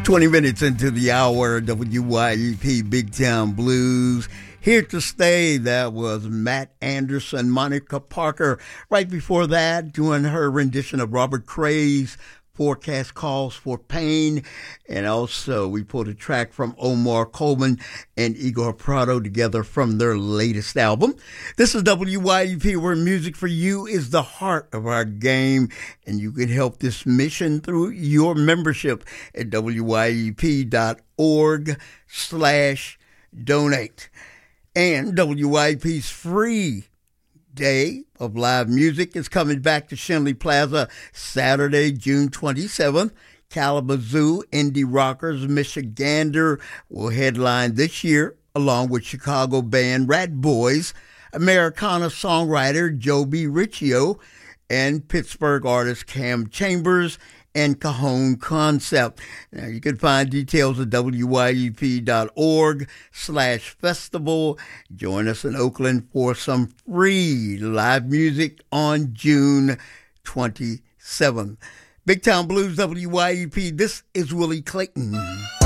20 minutes into the hour, WYEP Big Town Blues. Here to stay, that was Matt Anderson, Monica Parker. Right before that, doing her rendition of Robert Cray's Forecast Calls for Pain. And also, we pulled a track from Omar Coleman and Igor Prado together from their latest album. This is WYEP, where music for you is the heart of our game. And you can help this mission through your membership at wyep.org/donate. And WYP's free day of live music is coming back to Shenley Plaza Saturday, June 27th. Kalamazoo Indie Rockers Michigander will headline this year, along with Chicago band Rat Boys, Americana songwriter Joby Riccio, and Pittsburgh artist Cam Chambers and Cajon Concept. Now, you can find details at wyep.org/festival. Join us in Oakland for some free live music on June 27th. Big Town Blues, WYEP. This is Willie Clayton.